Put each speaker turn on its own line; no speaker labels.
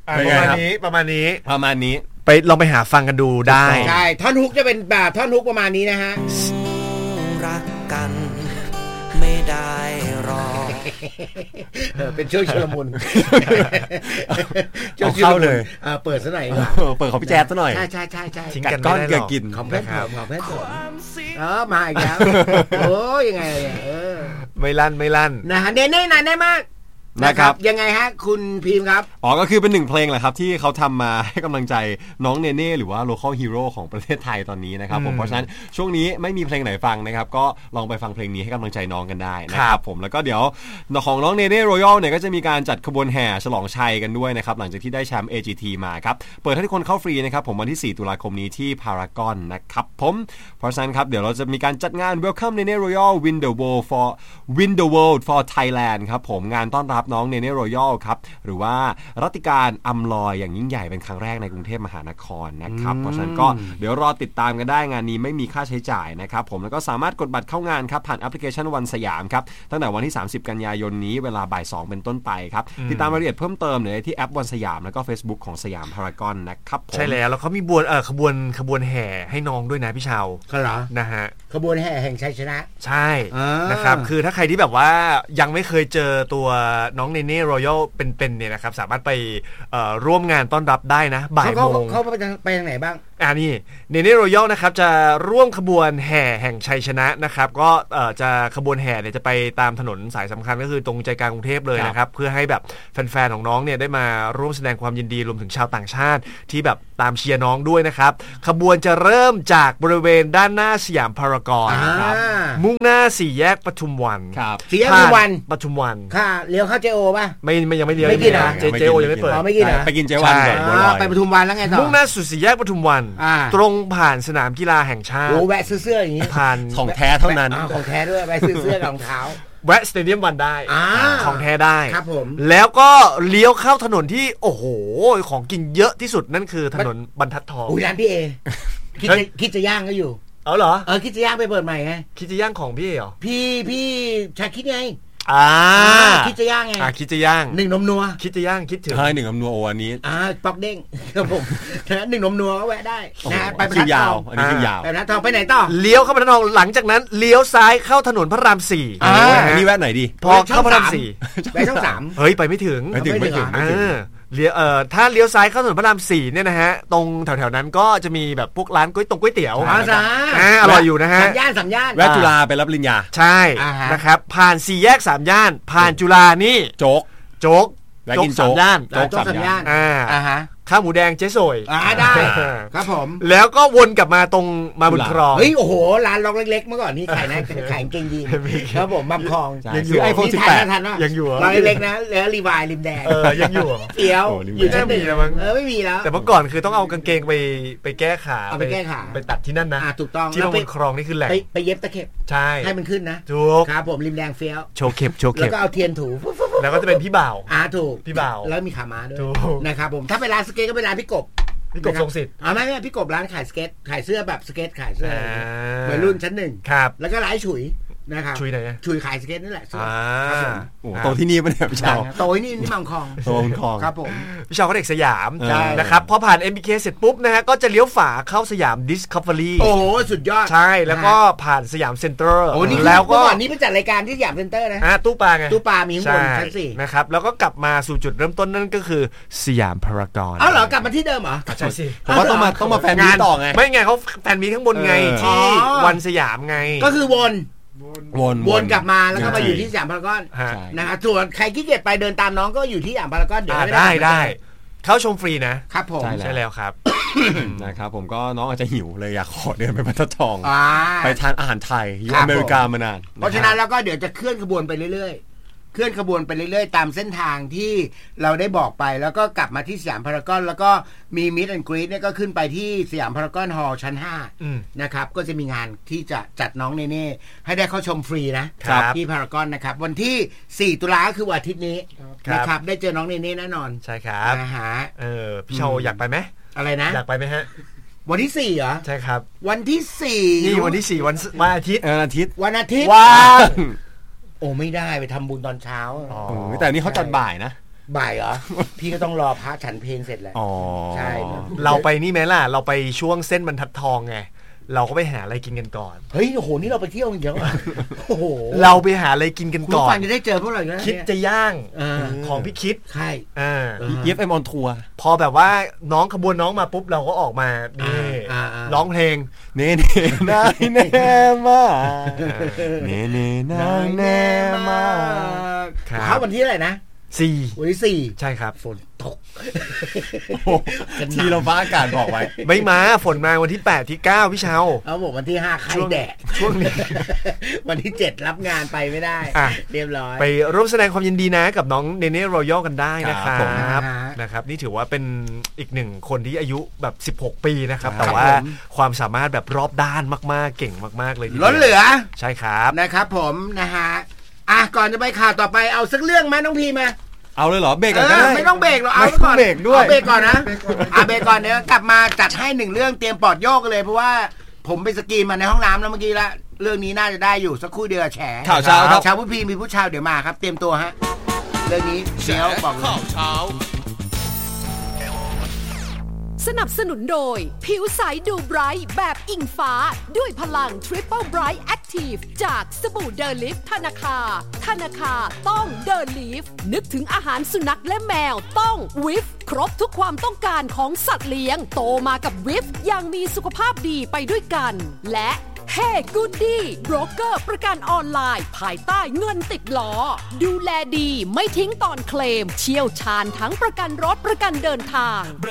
ประมาณนี้
ไปลองไปหาฟังกันดูได้
ใช่ท่อนฮุกจะเป็นแบบท่อนฮุกประมาณนี้นะฮะ
รักกันไม่ได้รอ
เป็นช่วงชุลมุน
เข้าเลย
เปิดซะหน่อย
เปิดของพี่แจ๊ดซะหน่อย
ใช่
ทิ้งกันก้อนเกลือกิน
ของเพื่อนผมมาอีกแล้วโอ้ยังไง
ไม่ลั่น
นะฮะเน่นายมากนะครับยังไงฮะคุณพีมครับ
ก็คือเป็นหนึ่งเพลงแหละครับที่เขาทำมาให้กำลังใจน้องเนเน่หรือว่า local hero ของประเทศไทยตอนนี้นะครับผมเพราะฉะนั้นช่วงนี้ไม่มีเพลงไหนฟังนะครับก็ลองไปฟังเพลงนี้ให้กำลังใจน้องกันได้นะครับผมแล้วก็เดี๋ยวของน้องเนเน่รอยัลเนี่ยก็จะมีการจัดขบวนแห่ฉลองชัยกันด้วยนะครับหลังจากที่ได้แชมป์ AGT มาครับเปิดให้ทุกคนเข้าฟรีนะครับผมวันที่4ตุลาคมนี้ที่พารากอนนะครับผมเพราะฉะนั้นครับเดี๋ยวเราจะมีการจัดงาน Welcome Nene Royal Win the World for Thailand ครับผมงานต้อนรับน้องเนเน่รอยัลครับหรือว่ารัตติการอำลอยอย่างยิ่งใหญ่เป็นครั้งแรกในกรุงเทพมหานครนะครับเพราะฉะนั้นก็เดี๋ยวรอติดตามกันได้งานนี้ไม่มีค่าใช้จ่ายนะครับผมแล้วก็สามารถกดบัตรเข้างานครับผ่านแอปพลิเคชันวันสยามครับตั้งแต่วันที่30กันยายนนี้เวลาบ่าย 2เป็นต้นไปครับติดตามรายละเอียดเพิ่มเติมได้ที่แอปวันสยามแล้วก็ Facebook ของสยามพารากอนนะครับ
ใช่แล้วเขามีขบวนแห่ให้น้องด้วยนะพี่ชาว
เหรอ
นะฮะ
ขบวนแห่แห่งชัยชนะ
ใช่นะครับคือถ้าใครที่แบบว่ายังไม่เคยเจอตัวน้องเนเน่รอยัลเป็นเนี่ยนะครับสามารถไปร่วมงานต้อนรับได้นะบ่ายโมง
เขาไปทางไหนบ้าง
นี่เนเน่รอยัลนะครับจะร่วมขบวนแห่แห่งชัยชนะนะครับก็จะขบวนแห่เนี่ยจะไปตามถนนสายสำคัญก็คือตรงใจกลางกรุงเทพเลยนะครับเพื่อให้แบบแฟนๆของน้องเนี่ยได้มาร่วมแสดงความยินดีรวมถึงชาวต่างชาติที่แบบตามเชียร์น้องด้วยนะครับขบวนจะเริ่มจากบริเวณด้านหน้าสยามพารากอนครับมุ่งหน้า4แยกปทุมวัน
4แยก
ปทุมวัน
ค่ะเลี้ยวเข้าเจโอป่ะ
ไม่ยังไม่เลี้ยวไม่
กินนะ
เจโอยังไม่เปิด
ไม่กินนะ
ไปกินเจวันก่อน
ไปปทุมวันแล้วไงต่อ
มุ่งหน้าสู่4แยกปทุมวันตรงผ่านสนามกีฬาแห่งชาติ
แวะซื้อเสื้ออย่างนี้
ผ่าน
ของแท้เท่านั้น
ของแท้ด้วยแวะซื้อเสื้อรองเท้า
แวะสเตเดียมวันได้ของแท้ได้
ครับผม
แล้วก็เลี้ยวเข้าถนนที่โอ้โหของกินเยอะที่สุดนั่นคือถนนบรรทัดทอง
ร้านพี่เอคิดจะย่างก็อยู่
เหรอ
คิดจะย่างไปเปิดใหม่ไง
คิดจะย่างของพี่เอเหรอ
พี่ชาคิดไงคิดจะย่างไง
คิดจะย่าง
หนึ่งนมนัว
คิดจะย่างคิดถึง
หนึ่งนมนัวอันนี้
ปอกเด้งครับผมนะหนึ่งนมนัวก็แวะได้นะไป
คิวยาวอันนี้คิวยาว
แบบนั้นทองไปไหนต่อ
เลี้ยวเข้าบรรทัดทองหลังจากนั้นเลี้ยวซ้ายเข้าถนนพระราม4
อันนี้แวะไหนดี
พอเข้าพระราม
4ไปช่อง3
เฮ้ยไปไม่ถึงถ้าเลี้ยวซ้ายเข้าถนนพระราม4เนี่ยนะฮะตรงแถวๆนั้นก็จะมีแบบพวกร้านก๋วยเตี๋ยวอร่อยอยู่นะฮะ
3 ย่าน
แวะจุฬาไปรับปริญญา
ใช่นะครับผ่าน4แยก3ย่านผ่านจุฬานี่
โจ๊ก
3 ย่านข้าวหมูแดงเจ๊สวย
ได้ครับผม
แล้วก็วนกลับมาตรงมาบุญครอง
โอ้โหร้านล็อกเล็กๆเมื่อก่อนนี่ขายนะขายเกงยีนครับผมบำคลอง
ยังอยู่ iPhone 18
ยังอยู่
ล็อกเล็กๆนะแล้วรีวายริมแดง
ยังอยู่
เปียวอยู่ชั้น1
แล้วมั้ง
ไม่มีแล้ว
แต่เมื่อก่อนคือต้องเอากางเกงไปแก้ขาไปตัดที่นั่นนะ
ถูกต้อง
ที่มาบุญครองนี่คือแหล่ง
ไปเย็บตะเข็บ
ใช่
ให้มันขึ้นนะ
ถูก
ครับผมริมแดงเฟี้ยว
โชว์เข็บ
แล้วก็เอาเทียนถู
แล้วก็จะเป็นพี่บ่าว
ถูก
พี่บ่าว
แล้วมีขาม้าด้วยนะครับผมถ้าไปร้านสเก็ตก็ไปร้านพี่กบ
ทรงสิทธิ์
ไม่พี่กบร้านขายสเก็ตขายเสื้อแบบสเก็ตขายเสื้อวัยรุ่นชั้น1
ครับ
แล้วก็ร้านฉุยนะครับ
ฉุยไหน
ฉุยขายสเก็ตนั่นแหละ
โตที่นี่ป่ะเนี่ยพี่ชาว
โตที่นี่มังคองครับผม
พี่ชาวเขาเด็กสยามนะครับพอผ่าน MBK เสร็จปุ๊บนะฮะก็จะเลี้ยวฝาเข้าสยาม Discovery
โอ้สุดยอด
ใช่แล้วก็ผ่านสยามเซ็นเตอร์
แล้วก็นี่ไปจัดรายการที่สยามเซ็นเตอร์นะ
ตู้ปลาไง
ตู้ปลามีข้างบนชั้น4
นะครับแล้วก็กลับมาสู่จุดเริ่มต้นนั่นก็คือสยามพารากอน
เหรอกลับมาที่เดิมเหรอ
ใช่สิ
ผมว่าต้องมาแฟนมีต่อไง
ไม่ไงเขาแฟนมีข้างบนไงที่วันสยามไง
ก็คือวนกลับมาแล้วก็มาอยู่ที่สยามพารากอนนะครับส่วนใครขี้เกียจไปเดินตามน้องก็อยู่ที่สยามพารากอนเดี๋ยว
ได้เข้าชมฟรีนะครับ
ผม
ใช่แล้วครับ
นะครับผมก็น้องอาจจะหิวเลยอยากขอเดินไปบรรทัดทองไปทานอาหารไทยอยู่อเมริกามานาน
เพราะฉะนั้นแล้วก็เดี๋ยวจะเคลื่อนขบวนไปเรื่อยๆตามเส้นทางที่เราได้บอกไปแล้วก็กลับมาที่สยามพารากอนแล้วก็มีมิตรแอนด์กรีทเนี่ยก็ขึ้นไปที่สยามพารากอนฮอลล์ชั้น5นะครับก็จะมีงานที่จะจัดน้องเนเน่ให้ได้เข้าชมฟรีนะที่พารากอนนะครับวันที่4ตุลาคือวันอาทิตย์นี้นะครับได้เจอน้องเนเน่แน่นอน
ใช่ครับพี่ชาวอยากไปไหม
อะไรนะ
อยากไปไหมฮะ
วันที่4เหรอ
ใช่ครับ
วันที่4
นี่วันที่4วันอาทิตย์
วันอาทิตย์
ว้าวโอ้ไม่ได้ไปทำบุญตอนเช้า
แต่นี่เขาจัดบ่ายนะ
บ่ายเหรอ พี่ก็ต้องรอพระฉันเพลเสร็จแหละ
อ๋อ
ใช่
เราไปนี่ไหมล่ะเราไปช่วงเส้นบรรทัดทองไงเราก็ไปหาอะไรกินกันก่อน
เฮ้ยโอ้โหนี่เราไปเที่ยวกันเยอะอ่ะโอ้โห
เราไปหาอะไรกินกัน
คุณ
ก่อน
ฟังจะได้เจอพวกเราอยู่แล้ว
คิดจะย่าง
เนี่ย
ของพี่คิด
ใช่
EFM on tour
พอแบบว่าน้องขบวนน้องมาปุ๊บเราก็ออกมานี่ ร้องเพลง
เน่เน่นายแน่มาเน่เน่นายแน่มา
ครับ
เข้าวันที่อะไรนะ
4
วันที่
ใช่ครับ
4ฝนตก
ทีเราฟ้าอากาศบอกไว้
ไม่มาฝนมาวันที่8ที่9พี่เชา
เอาบอกวันที่5ไข้แดด
ช่วงนี้
วันที่7รับงานไปไม่ได้
อ่ะ
เรียบร้อย
ไปร่วมแสดงความยินดีนะกับน้องเนเน่รอยัลกันได้นะค
ครั
รั
บบ ผม
นะครับนี่ถือว่าเป็นอีกหนึ่งคนที่อายุแบบ16ปีนะครับ
ครับ
แต่ว่า
ผม
ความสามารถแบบรอบด้านมากๆเก่งมากๆเลยทีดียว
ล้นเหลือ
ใช่ครับ
นะครับผมนะฮะก่อนจะไปข่าวต่อไปเอาสักเรื่องไหมน้องพีมา
เอาเลยเหรอเบรกก่อนก็ได้
ไม่ต้องเบรกหรอกเอา
ไม่ต้อง
ก่อน
เบรกด้วย
เอาเบรกก่อนนะเบรกก่อนเดี๋ยวกลับมาจัดให้1เรื่องเตรียมปอดโยกกันเลยเพราะว่าผมไปสกรีนมาในห้องน้ำแล้วเมื่อกี้ละเรื่องนี้น่าจะได้อยู่สักครู่เดียวแฉ
ข่าวเช้าครับ
ชาวผู้พีมีผู้ชาวเดี๋ยวมาครับเตรียมตัวฮะเรื่องนี้เชียวบอกเลย
สนับสนุนโดยผิวใสดูไบรท์แบบอิงฟ้าด้วยพลัง Triple Bright Active จากสบู่เดลิฟธนาคาต้องเดลิฟนึกถึงอาหารสุนัขและแมวต้องวิฟครบทุกความต้องการของสัตว์เลี้ยงโตมากับวิฟอย่างมีสุขภาพดีไปด้วยกันและHey Goody โบรกเกอร์ประกันออนไลน์ภายใต้เงินติดล้อดูแลดีไม่ทิ้งตอนเคลมเชี่ยวชาญทั้งประกันรถประกันเดินทาง